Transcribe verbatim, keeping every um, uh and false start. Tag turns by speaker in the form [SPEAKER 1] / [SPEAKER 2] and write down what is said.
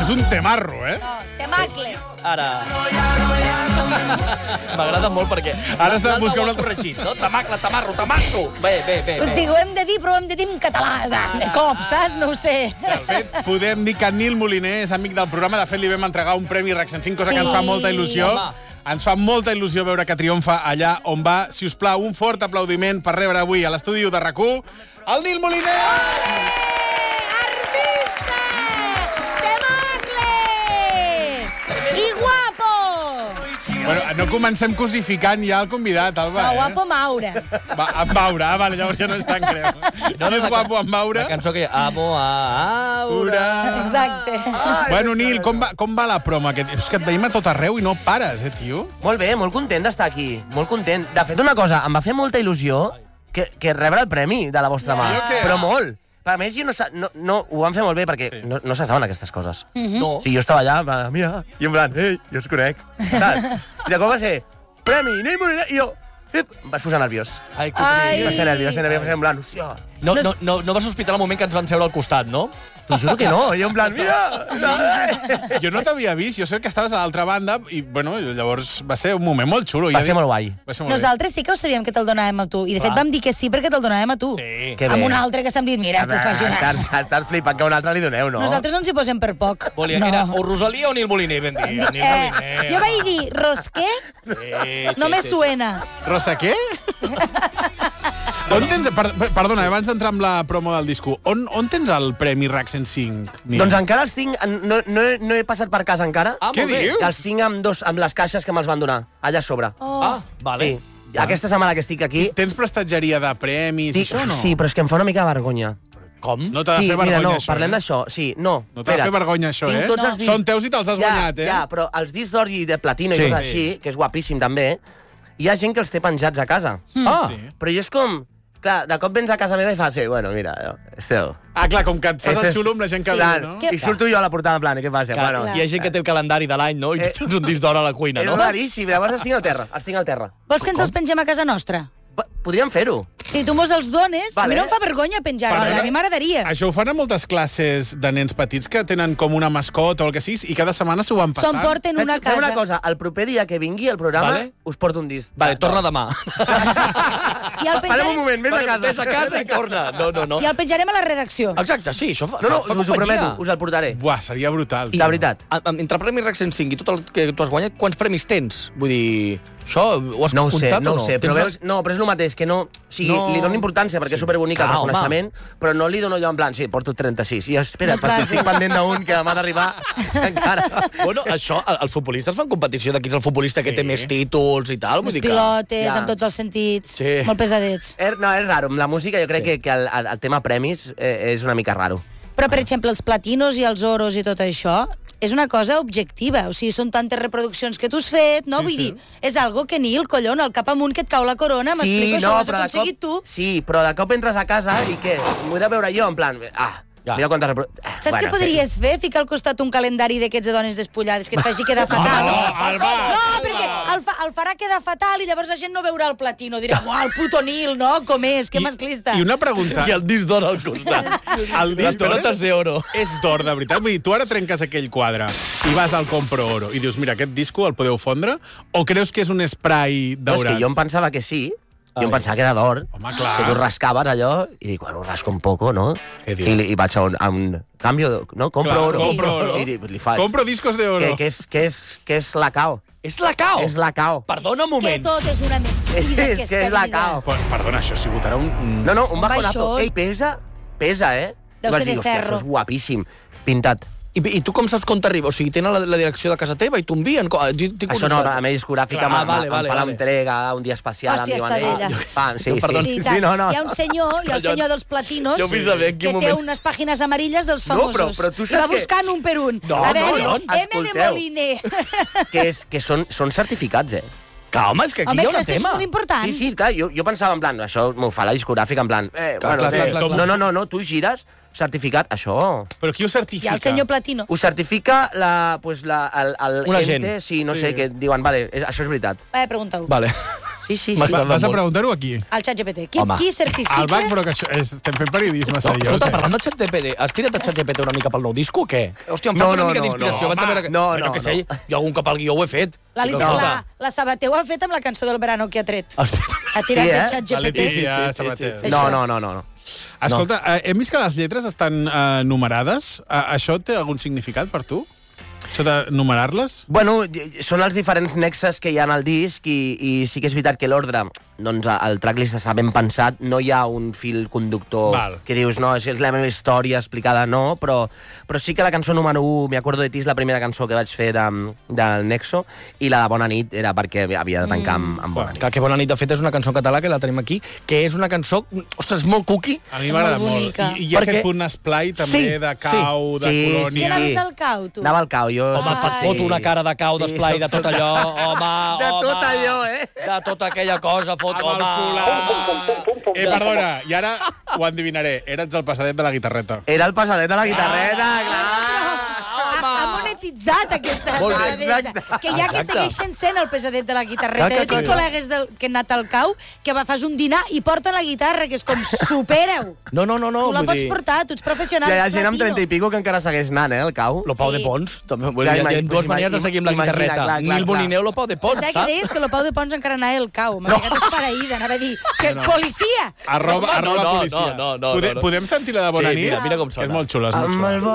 [SPEAKER 1] és un temarro, eh?
[SPEAKER 2] No, temacle.
[SPEAKER 3] Ara... M'agrada molt perquè...
[SPEAKER 1] Ara has de buscar un altre...
[SPEAKER 3] corregit, no? Tamacle, tamarro, tamasso. Bé, bé, bé.
[SPEAKER 2] O sigui, ho hem de dir, però ho hem de dir en català. De cop, saps? No ho sé.
[SPEAKER 1] De fet, podem dir que Nil Moliner és amic del programa. De fet, li vam entregar un premi RAC cent cinc, cosa
[SPEAKER 2] Sí.
[SPEAKER 1] que ens fa molta il·lusió.
[SPEAKER 3] Home.
[SPEAKER 1] Ens fa molta il·lusió veure que triomfa allà on va. Si us plau, un fort aplaudiment per rebre avui a l'estudi de RAC u el Nil Moliner!
[SPEAKER 2] Artista! Temacle! I guapo!
[SPEAKER 1] Bueno, no comencem cosificant ja el convidat, Alba.
[SPEAKER 2] No,
[SPEAKER 1] eh?
[SPEAKER 2] guapo Maura.
[SPEAKER 1] Va, en Maura, ah, vale, llavors ja no és tan greu. No, si és guapo en Maura...
[SPEAKER 3] La cançó que amo a Aura.
[SPEAKER 2] Exacte.
[SPEAKER 1] Bueno, Nil, com va, com va la promo? Aquest? És que et veiem a tot arreu i no pares, eh, tio?
[SPEAKER 4] Molt bé, molt content d'estar aquí. Molt content. De fet, una cosa, em va fer molta il·lusió que, que rebre el premi de la vostra mà.
[SPEAKER 1] Sí, o què?
[SPEAKER 4] Però molt. A més, jo no, sa- no, no, ho van fer molt bé perquè sí. no, no se saben aquestes coses.
[SPEAKER 3] No.
[SPEAKER 4] O sigui, jo estava allà, en plan, mira, i en plan, ei, jo us conec. Saps? I de cop va ser, premi, Nil Moliner, i jo, ep, em vaig posar nerviós.
[SPEAKER 3] Ai, que
[SPEAKER 2] Ai.
[SPEAKER 4] Va ser nerviós, va ser nerviós, va ser en plan, hòstia,
[SPEAKER 3] No, no, no, no vas sospitar el moment que ens van seure al costat, no?
[SPEAKER 4] t'ho juro que no, i jo en plan, mira, no.
[SPEAKER 1] Jo no t'havia vist, jo sé que estaves a l'altra banda i, bueno, llavors va ser un moment molt xulo.
[SPEAKER 4] Va
[SPEAKER 1] Ja
[SPEAKER 4] ser
[SPEAKER 1] dic-
[SPEAKER 4] molt guai.
[SPEAKER 1] Va ser molt
[SPEAKER 2] Nosaltres sí que ho sabíem que te'l donàvem a tu. I de fet
[SPEAKER 3] Clar.
[SPEAKER 2] vam dir que sí perquè te'l donàvem a tu.
[SPEAKER 3] Sí.
[SPEAKER 4] Que
[SPEAKER 2] Amb
[SPEAKER 4] bé.
[SPEAKER 2] un altre que s'han dit, mira, que ho faci una...
[SPEAKER 4] Estàs, estàs flipant que a un altre li doneu, no?
[SPEAKER 2] Nosaltres no ens hi posem per poc.
[SPEAKER 3] Volia que era o Rosalia o Nil Moliner, ben dir. Nil
[SPEAKER 2] Eh,
[SPEAKER 3] Moliner.
[SPEAKER 2] jo vaig dir, Rosquer,
[SPEAKER 3] Sí,
[SPEAKER 2] no
[SPEAKER 3] sí,
[SPEAKER 2] me
[SPEAKER 3] sí,
[SPEAKER 2] suena.
[SPEAKER 1] bé. Rosa, què? On tens... Per, perdona, abans d'entrar amb la promo del disco, on, on tens el Premi RAC cent cinc? Nil?
[SPEAKER 4] Doncs encara els tinc... No, no, he- no he passat per casa encara.
[SPEAKER 3] Ah,
[SPEAKER 1] Què
[SPEAKER 3] molt bé.
[SPEAKER 1] dius?
[SPEAKER 4] Els tinc amb, dos, amb les caixes que me'ls van donar, allà a sobre.
[SPEAKER 2] Oh.
[SPEAKER 3] Ah, vale.
[SPEAKER 4] Sí. Aquesta setmana que estic aquí...
[SPEAKER 1] Tens prestatgeria de premis i
[SPEAKER 4] Sí,
[SPEAKER 1] això, no?
[SPEAKER 4] sí, però és que em fa una mica de vergonya.
[SPEAKER 3] Com?
[SPEAKER 1] No t'ha de
[SPEAKER 4] Sí,
[SPEAKER 1] fer vergonya,
[SPEAKER 4] mira, no,
[SPEAKER 1] això,
[SPEAKER 4] parlem
[SPEAKER 1] eh?
[SPEAKER 4] d'això. Sí, no.
[SPEAKER 1] No t'ha de fer vergonya, això,
[SPEAKER 4] Tinc
[SPEAKER 1] eh?
[SPEAKER 4] tots
[SPEAKER 2] No.
[SPEAKER 4] els discs-
[SPEAKER 1] Són teus i te'ls has
[SPEAKER 4] ja,
[SPEAKER 1] guanyat, eh?
[SPEAKER 4] Ja, però els discs d'or i de platino
[SPEAKER 3] Sí.
[SPEAKER 4] i tot així, que és guapíssim també, hi ha gent que els té penjats a casa.
[SPEAKER 3] Ah,
[SPEAKER 1] Sí.
[SPEAKER 4] Però jo és com... Clar, de cop vens a casa meva i fas, sí, bueno, mira, este...
[SPEAKER 1] Ah, clar, com que et fas
[SPEAKER 4] este
[SPEAKER 1] el
[SPEAKER 4] és-
[SPEAKER 1] xulo amb la gent que
[SPEAKER 4] Clar,
[SPEAKER 1] viu, no?
[SPEAKER 2] Que-
[SPEAKER 4] I surto jo a la portada en plan, què passa?
[SPEAKER 3] clar,
[SPEAKER 4] Bueno,
[SPEAKER 3] hi ha gent que té el calendari de l'any, no? I
[SPEAKER 4] Eh,
[SPEAKER 3] tu tens un disc d'or a la cuina,
[SPEAKER 4] és
[SPEAKER 3] no?
[SPEAKER 4] raríssim, llavors els tinc al terra, els tinc al terra.
[SPEAKER 2] Vols que ens els pengem a casa nostra?
[SPEAKER 4] Pa- Podríem fer-ho.
[SPEAKER 2] Si tu mos els dones, a
[SPEAKER 4] Vale.
[SPEAKER 2] mi no em fa vergonya penjar-los,
[SPEAKER 1] Perdona?
[SPEAKER 2] a mi m'agradaria.
[SPEAKER 1] Això ho fan a moltes classes de nens petits que tenen com una mascota o el que sigui i cada setmana s'ho van passant.
[SPEAKER 2] S'emporten una
[SPEAKER 4] Fem- Fem una
[SPEAKER 2] casa.
[SPEAKER 4] cosa, el proper dia que vingui al programa
[SPEAKER 3] Vale.
[SPEAKER 4] us porto un disc.
[SPEAKER 3] Vale, torna demà.
[SPEAKER 2] I el
[SPEAKER 4] Parem un
[SPEAKER 2] penjarem,
[SPEAKER 4] moment, vés a casa.
[SPEAKER 3] Vés a casa i torna. No, no, no.
[SPEAKER 2] i el penjarem a la redacció.
[SPEAKER 3] Exacte, sí, això fa,
[SPEAKER 4] No, no,
[SPEAKER 3] fa, fa
[SPEAKER 4] us ho
[SPEAKER 3] companyia.
[SPEAKER 4] prometo, us el portaré.
[SPEAKER 1] Buah, seria brutal.
[SPEAKER 4] De veritat.
[SPEAKER 3] A- a- Entre Premi RAC cent cinc i tot el que tu has guanyat, quants premis tens? Vull dir, això ho has
[SPEAKER 4] No ho sé,
[SPEAKER 3] comptat
[SPEAKER 4] no
[SPEAKER 3] o no?
[SPEAKER 4] ho sé, però
[SPEAKER 3] Tens
[SPEAKER 4] veus, no, però és el mateix, que no... O sigui,
[SPEAKER 3] No.
[SPEAKER 4] li dono importància perquè és superbonic el
[SPEAKER 3] Clar, home.
[SPEAKER 4] reconeixement, però no li dono jo en plan, sí, porto trenta-sis. I espera,
[SPEAKER 2] No,
[SPEAKER 4] perquè
[SPEAKER 2] clar,
[SPEAKER 4] estic
[SPEAKER 2] sí.
[SPEAKER 4] pendent d'un que m'ha d'arribar encara.
[SPEAKER 3] Bueno, això, el- els futbolistes fan competició de qui és el futbolista que
[SPEAKER 1] Sí.
[SPEAKER 3] té més títols i tal. Vull
[SPEAKER 2] Les
[SPEAKER 3] dir que...
[SPEAKER 2] pilotes,
[SPEAKER 4] Ja.
[SPEAKER 2] amb tots els sentits,
[SPEAKER 3] Sí.
[SPEAKER 2] molt pesadets.
[SPEAKER 4] Er, no, és raro. Amb la música jo crec
[SPEAKER 3] Sí.
[SPEAKER 4] que, que el, el, el tema premis eh, és una mica raro.
[SPEAKER 2] Però, per exemple, els platinos i els oros i tot això és una cosa objectiva. O sigui, són tantes reproduccions que tu has fet, no?
[SPEAKER 1] Sí,
[SPEAKER 2] Vull
[SPEAKER 1] sí.
[SPEAKER 2] dir, és algo que Nil, collon, al cap amunt que et cau la corona, m'explico, això ho has
[SPEAKER 4] però de
[SPEAKER 2] aconseguit
[SPEAKER 4] cop,
[SPEAKER 2] tu.
[SPEAKER 4] Sí, però de cop entres a casa i què? M'ho he de veure jo, en plan... Ah,
[SPEAKER 3] Ja.
[SPEAKER 4] mira quantes reproduccions... Ah,
[SPEAKER 2] Saps què podries fer? Ficar al costat un calendari d'aquests de dones despullades que et faci quedar fatal.
[SPEAKER 1] no, Alba,
[SPEAKER 2] no, perquè el, fa, el farà quedar fatal i llavors la gent no veurà el platino. Dirà, uau, el puto Nil, no? Com és? Que masclista.
[SPEAKER 1] I una pregunta.
[SPEAKER 3] I el disc d'or al costat.
[SPEAKER 1] El
[SPEAKER 3] Les
[SPEAKER 1] disc d'or
[SPEAKER 3] pelotes
[SPEAKER 1] és-
[SPEAKER 3] d'oro.
[SPEAKER 1] És d'or, de veritat. Vull dir, tu ara trenques aquell quadre i vas al Compro Oro i dius, mira, aquest disco el podeu fondre? O creus que és un spray
[SPEAKER 4] No, és
[SPEAKER 1] daurat?
[SPEAKER 4] que jo em pensava que sí. Jo
[SPEAKER 3] Ai.
[SPEAKER 4] em pensava que era d'or.
[SPEAKER 1] Home, clar.
[SPEAKER 4] Que tu rascaves allò i dic, bueno, rasco un poco, no?
[SPEAKER 1] Què dius?
[SPEAKER 4] I, li- i vaig a un, a un canvi, no? Compro
[SPEAKER 1] Clar,
[SPEAKER 4] oro.
[SPEAKER 1] compro oro.
[SPEAKER 4] I li, li faig.
[SPEAKER 1] Compro discos de oro.
[SPEAKER 4] Que, que, és, que, és, que és la cao.
[SPEAKER 3] És la cao.
[SPEAKER 4] És la cao.
[SPEAKER 3] Perdona un
[SPEAKER 2] Que
[SPEAKER 3] moment.
[SPEAKER 2] tot és una mentida,
[SPEAKER 4] És
[SPEAKER 2] aquesta
[SPEAKER 4] que és la
[SPEAKER 2] vida.
[SPEAKER 4] cao.
[SPEAKER 1] Per- Perdona, això ha sigut ara un... un-
[SPEAKER 4] No, no, un
[SPEAKER 2] Home,
[SPEAKER 4] bajonazo.
[SPEAKER 2] això-
[SPEAKER 4] Ei, pesa, pesa, eh?
[SPEAKER 2] Deu
[SPEAKER 4] I vaig
[SPEAKER 2] ser de
[SPEAKER 4] dir, hòstia,
[SPEAKER 2] ferro.
[SPEAKER 4] això és guapíssim. Pintat.
[SPEAKER 3] I, I tu com saps com t'arriba? O sigui, tenen la, la direcció de casa teva i t'ho envien? Com- tinc- tinc
[SPEAKER 4] Això no,
[SPEAKER 3] curiositat.
[SPEAKER 4] la meva discogràfica
[SPEAKER 3] Clar,
[SPEAKER 4] em,
[SPEAKER 3] ah, vale,
[SPEAKER 4] em
[SPEAKER 3] vale,
[SPEAKER 4] fa
[SPEAKER 3] vale.
[SPEAKER 4] l'entrega un dia especial.
[SPEAKER 2] Hòstia,
[SPEAKER 4] em diuen,
[SPEAKER 2] està
[SPEAKER 4] "Eh,
[SPEAKER 2] d'ella."
[SPEAKER 4] Pam, sí,
[SPEAKER 3] No, perdó.
[SPEAKER 4] sí.
[SPEAKER 2] Sí, tant.
[SPEAKER 4] sí, no, no.
[SPEAKER 2] Hi ha un senyor, hi ha el
[SPEAKER 3] Allò-
[SPEAKER 2] senyor dels platinos,
[SPEAKER 3] Ja ho vull saber en
[SPEAKER 2] que
[SPEAKER 3] quin
[SPEAKER 2] té
[SPEAKER 3] moment.
[SPEAKER 2] unes pàgines amarilles dels
[SPEAKER 4] No,
[SPEAKER 2] famosos.
[SPEAKER 4] però- però tu
[SPEAKER 2] I
[SPEAKER 4] saps
[SPEAKER 2] va
[SPEAKER 4] que-
[SPEAKER 2] buscant un per un.
[SPEAKER 3] No,
[SPEAKER 2] a veure,
[SPEAKER 3] no, no,
[SPEAKER 2] M de
[SPEAKER 4] escolteu.
[SPEAKER 2] Moliner.
[SPEAKER 4] Que, és, que són, són certificats, eh?
[SPEAKER 3] Que, home, és que aquí
[SPEAKER 2] Home,
[SPEAKER 3] hi ha
[SPEAKER 2] clar,
[SPEAKER 3] un
[SPEAKER 2] és que això és
[SPEAKER 3] tema.
[SPEAKER 2] molt important.
[SPEAKER 4] Sí, sí, clar, jo, jo pensava en plan, això m'ho fa la discogràfica, en plan... Eh,
[SPEAKER 1] Clar,
[SPEAKER 4] bueno,
[SPEAKER 1] clar,
[SPEAKER 4] sí,
[SPEAKER 1] clar, clar,
[SPEAKER 4] com-
[SPEAKER 1] clar.
[SPEAKER 4] No, no, no, no, tu gires, certificat, això...
[SPEAKER 1] Però qui ho
[SPEAKER 2] Hi
[SPEAKER 1] certifica?
[SPEAKER 2] ha el senyor Platino.
[SPEAKER 4] Ho certifica la, pues, la, el, el
[SPEAKER 3] Un
[SPEAKER 4] ente,
[SPEAKER 3] agent.
[SPEAKER 4] sí, no
[SPEAKER 1] Sí.
[SPEAKER 4] sé, que diuen, vale, és, això és veritat.
[SPEAKER 2] Va, pregunta-ho.
[SPEAKER 3] Vale.
[SPEAKER 4] Sí, sí,
[SPEAKER 3] M'ha
[SPEAKER 4] sí.
[SPEAKER 3] agradat
[SPEAKER 1] Vas a
[SPEAKER 3] molt.
[SPEAKER 1] preguntar-ho aquí?
[SPEAKER 2] Al ChatGPT. Qui,
[SPEAKER 3] Home.
[SPEAKER 2] qui certifica...
[SPEAKER 1] Al B A C, però que això és, estem fent periodisme
[SPEAKER 3] No,
[SPEAKER 1] seriós.
[SPEAKER 3] escolta,
[SPEAKER 1] eh?
[SPEAKER 3] parlant de ChatGPT, has tirat a ChatGPT una mica pel nou disco o què? Hòstia, em
[SPEAKER 4] No,
[SPEAKER 3] falta una
[SPEAKER 4] no,
[SPEAKER 3] mica
[SPEAKER 4] no,
[SPEAKER 3] d'inspiració.
[SPEAKER 4] no,
[SPEAKER 3] Vaig a
[SPEAKER 4] home,
[SPEAKER 3] veure...
[SPEAKER 4] no,
[SPEAKER 3] Bueno,
[SPEAKER 4] no,
[SPEAKER 3] que sé,
[SPEAKER 4] no.
[SPEAKER 3] jo algun cop al guió ho he fet.
[SPEAKER 2] L'Alice,
[SPEAKER 3] No.
[SPEAKER 2] la, la Sabater ho ha fet amb la cançó del verano que ha tret.
[SPEAKER 3] Ah, sí.
[SPEAKER 2] Ha tirat
[SPEAKER 4] Sí,
[SPEAKER 2] de
[SPEAKER 4] eh?
[SPEAKER 1] La
[SPEAKER 2] ChatGPT.
[SPEAKER 1] Letícia
[SPEAKER 3] Sí, sí, sí,
[SPEAKER 1] Sabater.
[SPEAKER 3] sí.
[SPEAKER 4] No, no, no, no. no.
[SPEAKER 1] Escolta, eh, hem vist que les lletres estan eh, numerades. Eh, això té algun significat per tu? Això de numerar-les?
[SPEAKER 4] Bueno, són els diferents nexes que hi ha en el disc i, i sí que és veritat que l'ordre, doncs el tracklist està ben pensat, no hi ha un fil conductor
[SPEAKER 1] Val.
[SPEAKER 4] que dius, no, és la meva història explicada, no, però, però sí que la cançó número un, Me acuerdo de ti, és la primera cançó que vaig fer de, del Nexo, i la de Bona nit era perquè havia de tancar amb, amb Bona nit.
[SPEAKER 3] Que, que Bona nit, de fet, és una cançó en català que la tenim aquí, que és una cançó, ostres, molt cookie.
[SPEAKER 1] A mi m'agrada
[SPEAKER 2] Molt
[SPEAKER 1] molt.
[SPEAKER 2] bonica.
[SPEAKER 1] I, i hi ha
[SPEAKER 3] Perquè-
[SPEAKER 1] aquest punt esplai també
[SPEAKER 3] Sí,
[SPEAKER 1] de cau,
[SPEAKER 3] sí.
[SPEAKER 1] de
[SPEAKER 4] Sí,
[SPEAKER 1] colònia.
[SPEAKER 2] I anaves al cau, tu?
[SPEAKER 4] Anava al cau, jo...
[SPEAKER 3] Home,
[SPEAKER 2] Ai.
[SPEAKER 3] et foto una cara de cau,
[SPEAKER 4] Sí,
[SPEAKER 3] d'esplai, de
[SPEAKER 4] soc-
[SPEAKER 3] tot allò. Home,
[SPEAKER 4] De
[SPEAKER 3] home.
[SPEAKER 4] tot allò, eh?
[SPEAKER 3] De tota aquella cosa, fot,
[SPEAKER 1] Amb el
[SPEAKER 3] home.
[SPEAKER 1] folat. Eh, perdona, i ara ho endivinaré. Eres el passadet de la guitarreta.
[SPEAKER 4] Era el passadet de la guitarreta,
[SPEAKER 3] Ah,
[SPEAKER 4] clar!
[SPEAKER 2] Ha, ha monetitzat aquesta
[SPEAKER 3] Molt bé,
[SPEAKER 2] pesadesa.
[SPEAKER 4] exacte.
[SPEAKER 2] Que hi ha que
[SPEAKER 3] Exacte.
[SPEAKER 2] segueixen sent el pesadet de la guitarreta.
[SPEAKER 3] Clar que
[SPEAKER 2] Jo tinc
[SPEAKER 3] sí.
[SPEAKER 2] col·legues del, que han anat al cau, que va, fas un dinar i porten la guitarra, que és com, supera-ho.
[SPEAKER 3] No, no, no, no.
[SPEAKER 2] Tu la
[SPEAKER 3] vull
[SPEAKER 2] pots
[SPEAKER 3] dir,
[SPEAKER 2] portar, tu ets professional,
[SPEAKER 4] Hi ha
[SPEAKER 2] ets
[SPEAKER 4] gent amb
[SPEAKER 2] platino.
[SPEAKER 4] trenta i pico que encara segueix anant, eh, al cau.
[SPEAKER 3] Lo Pau
[SPEAKER 2] Sí.
[SPEAKER 3] de Pons, també. Vull
[SPEAKER 4] Clar,
[SPEAKER 3] dir, hi ha
[SPEAKER 4] imagina-
[SPEAKER 3] dues maneres de seguir amb la
[SPEAKER 4] imagina,
[SPEAKER 3] guitarreta.
[SPEAKER 4] clar, clar,
[SPEAKER 3] Nil
[SPEAKER 4] clar.
[SPEAKER 3] Bonineu, lo Pau de Pons,
[SPEAKER 2] Pensava que
[SPEAKER 3] saps?
[SPEAKER 2] deies que el Pau de Pons encara anava al cau. M'ha quedat esfereïda, anava a dir que policia!
[SPEAKER 1] Arroba,
[SPEAKER 3] No, no,
[SPEAKER 1] arroba
[SPEAKER 3] no,
[SPEAKER 1] policia.
[SPEAKER 3] no, no, no,
[SPEAKER 1] Pode-
[SPEAKER 3] no.
[SPEAKER 1] Podem sentir la de Bona
[SPEAKER 3] Sí,
[SPEAKER 1] nit?
[SPEAKER 3] mira, mira com sona.
[SPEAKER 1] És molt xula, és molt xula.